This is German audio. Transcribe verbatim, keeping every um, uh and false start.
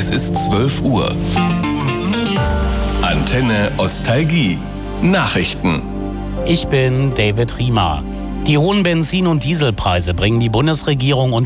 Es ist zwölf Uhr. Antenne Ostalgie. Nachrichten. Ich bin David Riemer. Die hohen Benzin- und Dieselpreise bringen die Bundesregierung und